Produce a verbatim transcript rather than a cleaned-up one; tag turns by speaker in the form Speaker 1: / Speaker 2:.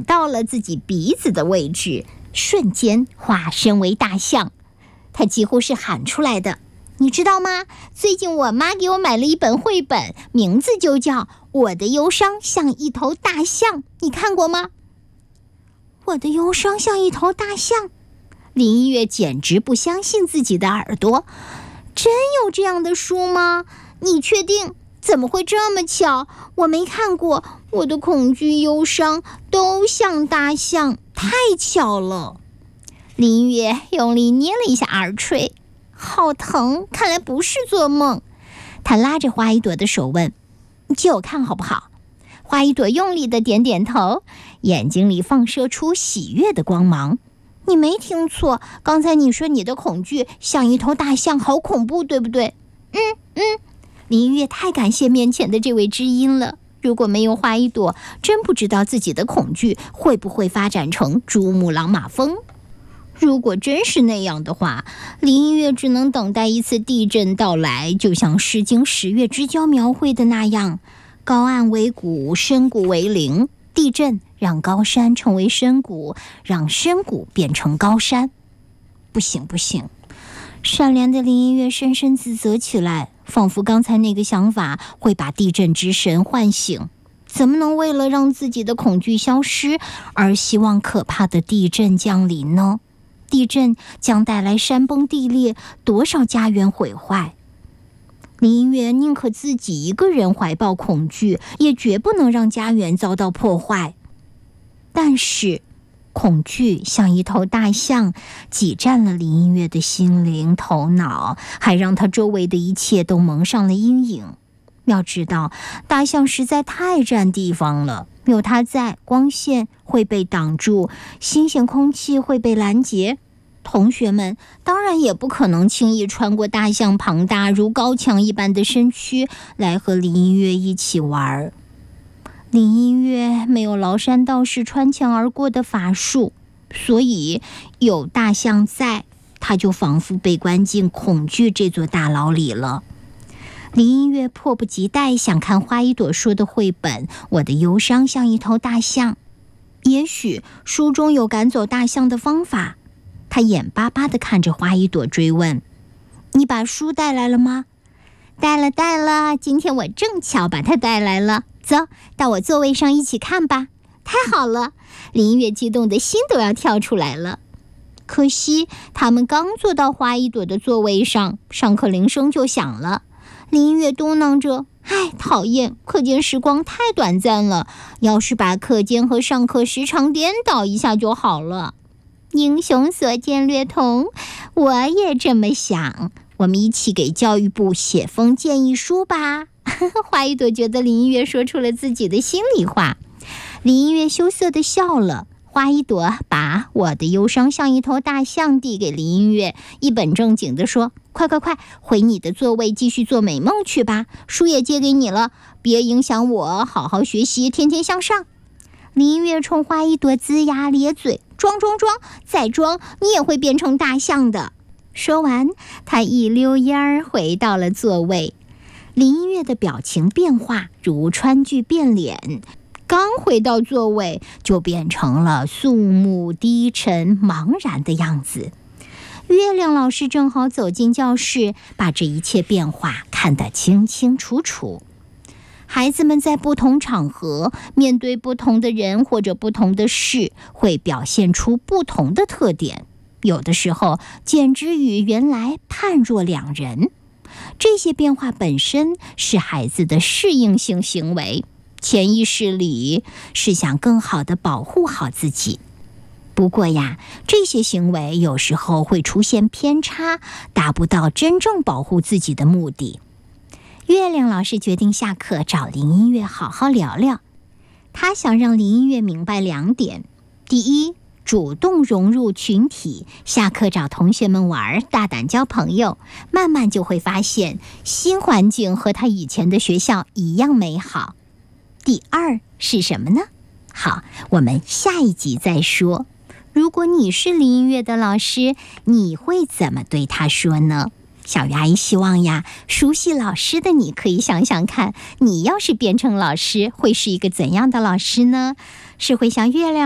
Speaker 1: 到了自己鼻子的位置，瞬间化身为大象。他几乎是喊出来的，你知道吗？最近我妈给我买了一本绘本，名字就叫《我的忧伤像一头大象》，你看过吗？我的忧伤像一头大象，林音乐简直不相信自己的耳朵，真有这样的书吗？你确定？怎么会这么巧？我没看过，我的恐惧、忧伤都像大象，太巧了。林音乐用力捏了一下耳垂，好疼，看来不是做梦。他拉着花一朵的手问，借我看好不好？花一朵用力的点点头，眼睛里放射出喜悦的光芒。你没听错，刚才你说你的恐惧像一头大象，好恐怖，对不对？嗯嗯。林音乐太感谢面前的这位知音了，如果没有花一朵，真不知道自己的恐惧会不会发展成珠穆朗玛峰。如果真是那样的话，林音乐只能等待一次地震到来，就像《诗经·十月之交》描绘的那样，高岸为谷，深谷为陵。地震让高山成为深谷，让深谷变成高山。不行不行，善良的林音乐深深自责起来，仿佛刚才那个想法会把地震之神唤醒。怎么能为了让自己的恐惧消失，而希望可怕的地震降临呢？地震将带来山崩地裂，多少家园毁坏。林音乐宁可自己一个人怀抱恐惧，也绝不能让家园遭到破坏。但是恐惧像一头大象，挤占了林音乐的心灵、头脑，还让他周围的一切都蒙上了阴影。要知道，大象实在太占地方了，有它在，光线会被挡住，新鲜空气会被拦截。同学们当然也不可能轻易穿过大象庞大如高墙一般的身躯来和林音乐一起玩。林音乐没有崂山道士穿墙而过的法术，所以有大象在，他就仿佛被关进恐惧这座大牢里了。林音乐迫不及待想看花一朵说的绘本《我的忧伤像一头大象》，也许书中有赶走大象的方法。他眼巴巴地看着花一朵追问，你把书带来了吗？带了带了，今天我正巧把它带来了，走到我座位上一起看吧。太好了，林音乐激动的心都要跳出来了。可惜他们刚坐到花一朵的座位上，上课铃声就响了。林音乐嘟囔着，唉，讨厌，课间时光太短暂了，要是把课间和上课时长颠倒一下就好了。英雄所见略同，我也这么想。我们一起给教育部写封建议书吧。花一朵觉得林音乐说出了自己的心里话。林音乐羞涩地笑了。花一朵把我的忧伤像一头大象递给林音乐，一本正经地说，快快快，回你的座位继续做美梦去吧，书也借给你了，别影响我好好学习，天天向上。林音乐冲花一朵龇牙咧嘴，装装装，再装，你也会变成大象的。说完，他一溜烟儿回到了座位。林音乐的表情变化如川剧变脸，刚回到座位就变成了肃穆低沉茫然的样子。月亮老师正好走进教室，把这一切变化看得清清楚楚。孩子们在不同场合面对不同的人或者不同的事，会表现出不同的特点，有的时候简直与原来判若两人。这些变化本身是孩子的适应性行为，潜意识里是想更好地保护好自己。不过呀，这些行为有时候会出现偏差，达不到真正保护自己的目的。月亮老师决定下课找林音乐好好聊聊。他想让林音乐明白两点：第一，主动融入群体，下课找同学们玩，大胆交朋友，慢慢就会发现新环境和他以前的学校一样美好。第二是什么呢？好，我们下一集再说。如果你是林音乐的老师，你会怎么对他说呢？小鱼阿姨希望呀，熟悉老师的你可以想想看，你要是变成老师，会是一个怎样的老师呢？是会像月亮